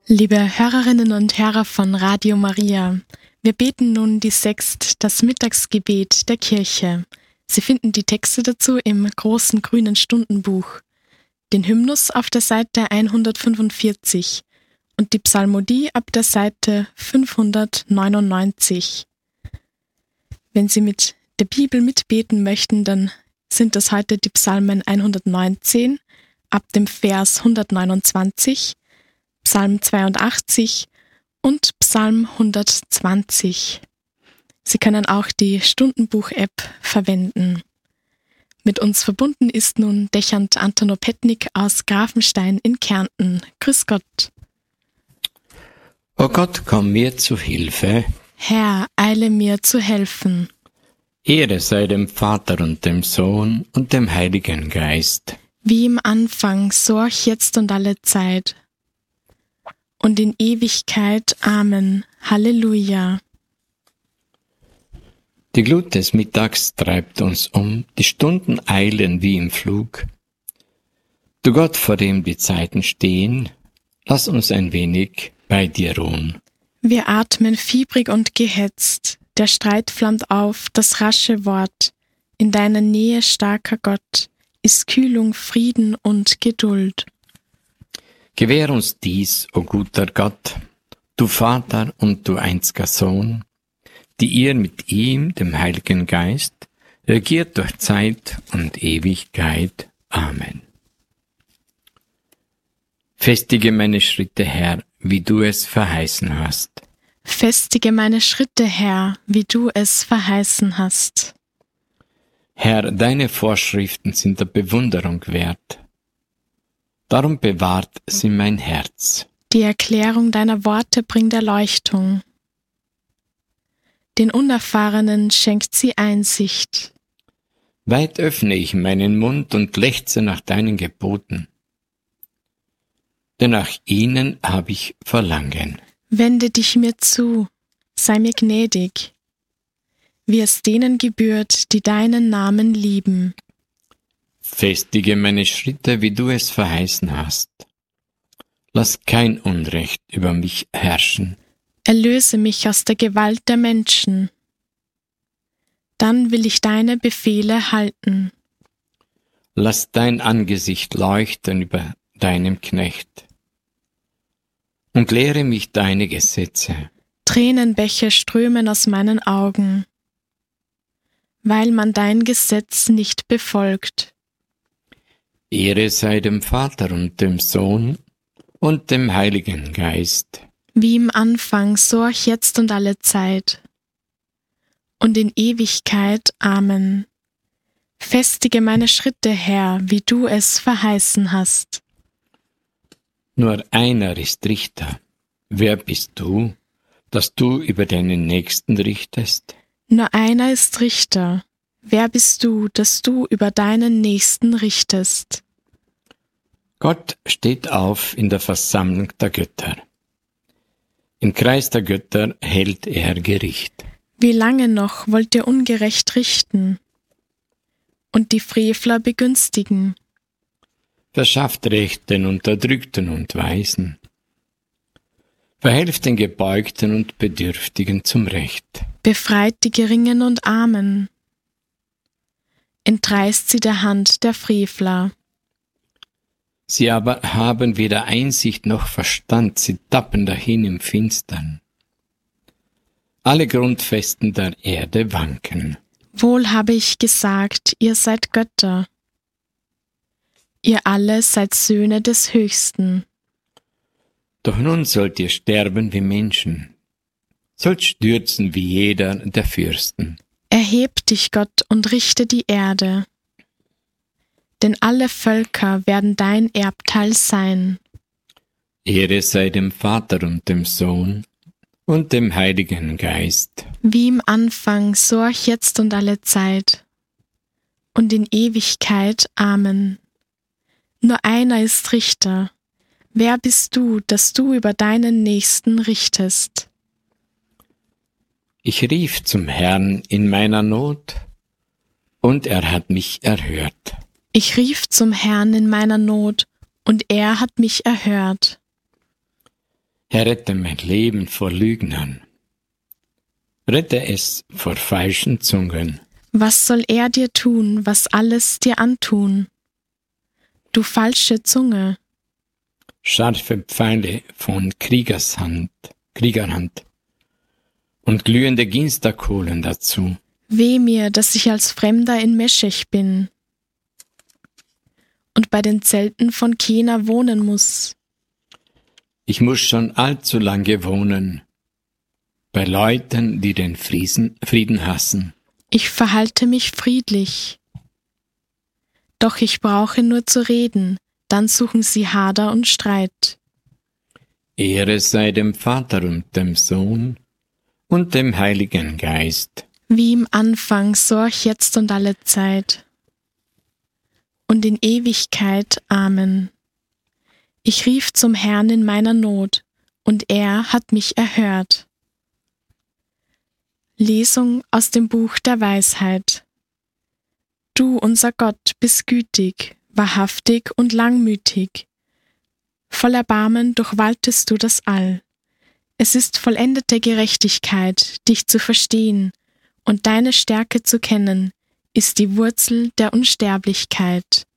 Liebe Hörerinnen und Hörer von Radio Maria, wir beten nun die Sext, das Mittagsgebet der Kirche. Sie finden die Texte dazu im großen grünen Stundenbuch, den Hymnus auf der Seite 145 und die Psalmodie ab der Seite 599. Wenn Sie mit der Bibel mitbeten möchten, dann sind das heute die Psalmen 119 ab dem Vers 129, Psalm 82 und Psalm 120. Sie können auch die Stundenbuch-App verwenden. Mit uns verbunden ist nun Dechant Antonopetnik aus Grafenstein in Kärnten. Grüß Gott. O Gott, komm mir zu Hilfe. Herr, eile mir zu helfen. Ehre sei dem Vater und dem Sohn und dem Heiligen Geist. Wie im Anfang, so auch jetzt und alle Zeit. Und in Ewigkeit. Amen. Halleluja. Die Glut des Mittags treibt uns um, die Stunden eilen wie im Flug. Du Gott, vor dem die Zeiten stehen, lass uns ein wenig bei dir ruhen. Wir atmen fiebrig und gehetzt, der Streit flammt auf, das rasche Wort. In deiner Nähe, starker Gott, ist Kühlung, Frieden und Geduld. Gewähr uns dies, o guter Gott, du Vater und du einziger Sohn, die ihr mit ihm, dem Heiligen Geist, regiert durch Zeit und Ewigkeit. Amen. Festige meine Schritte, Herr, wie du es verheißen hast. Festige meine Schritte, Herr, wie du es verheißen hast. Herr, deine Vorschriften sind der Bewunderung wert. Darum bewahrt sie mein Herz. Die Erklärung deiner Worte bringt Erleuchtung. Den Unerfahrenen schenkt sie Einsicht. Weit öffne ich meinen Mund und lechze nach deinen Geboten. Denn nach ihnen habe ich Verlangen. Wende dich mir zu, sei mir gnädig, wie es denen gebührt, die deinen Namen lieben. Festige meine Schritte, wie du es verheißen hast. Lass kein Unrecht über mich herrschen. Erlöse mich aus der Gewalt der Menschen. Dann will ich deine Befehle halten. Lass dein Angesicht leuchten über deinem Knecht. Und lehre mich deine Gesetze. Tränenbäche strömen aus meinen Augen, weil man dein Gesetz nicht befolgt. Ehre sei dem Vater und dem Sohn und dem Heiligen Geist. Wie im Anfang, so auch jetzt und alle Zeit. Und in Ewigkeit. Amen. Festige meine Schritte, Herr, wie du es verheißen hast. Nur einer ist Richter. Wer bist du, dass du über deinen Nächsten richtest? Nur einer ist Richter. Wer bist du, dass du über deinen Nächsten richtest? Gott steht auf in der Versammlung der Götter. Im Kreis der Götter hält er Gericht. Wie lange noch wollt ihr ungerecht richten und die Frevler begünstigen? Verschafft Recht den Unterdrückten und Weisen. Verhelft den Gebeugten und Bedürftigen zum Recht. Befreit die Geringen und Armen. Entreißt sie der Hand der Frevler. Sie aber haben weder Einsicht noch Verstand, sie tappen dahin im Finstern. Alle Grundfesten der Erde wanken. Wohl habe ich gesagt, ihr seid Götter. Ihr alle seid Söhne des Höchsten. Doch nun sollt ihr sterben wie Menschen, sollt stürzen wie jeder der Fürsten. Erheb dich, Gott, und richte die Erde. Denn alle Völker werden dein Erbteil sein. Ehre sei dem Vater und dem Sohn und dem Heiligen Geist. Wie im Anfang, so auch jetzt und alle Zeit. Und in Ewigkeit. Amen. Nur einer ist Richter. Wer bist du, dass du über deinen Nächsten richtest? Ich rief zum Herrn in meiner Not, und er hat mich erhört. Ich rief zum Herrn in meiner Not, und er hat mich erhört. Herr, rette mein Leben vor Lügnern. Rette es vor falschen Zungen. Was soll er dir tun, was alles dir antun? Du falsche Zunge, Scharfe Pfeile von Kriegerhand und glühende Ginsterkohlen dazu. weh mir, dass ich als Fremder in Meschech bin und bei den Zelten von Kena wohnen muss. Ich muss schon allzu lange wohnen, bei Leuten, die den Frieden hassen. Ich verhalte mich friedlich, doch ich brauche nur zu reden, dann suchen sie Hader und Streit. Ehre sei dem Vater und dem Sohn und dem Heiligen Geist. Wie im Anfang, so auch jetzt und alle Zeit. Und in Ewigkeit. Amen. Ich rief zum Herrn in meiner Not, und er hat mich erhört. Lesung aus dem Buch der Weisheit. Du, unser Gott, bist gütig, wahrhaftig und langmütig. Voll Erbarmen durchwaltest du das All. Es ist vollendete Gerechtigkeit, dich zu verstehen, und deine Stärke zu kennen, ist die Wurzel der Unsterblichkeit.